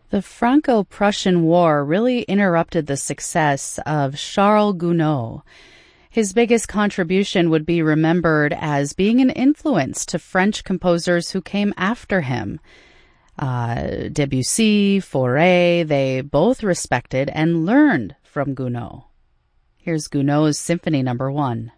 The Franco-Prussian War really interrupted the success of Charles Gounod. His biggest contribution would be remembered as being an influence to French composers who came after him. Debussy, Fauré, they both respected and learned from Gounod. Here's Gounod's Symphony No. 1.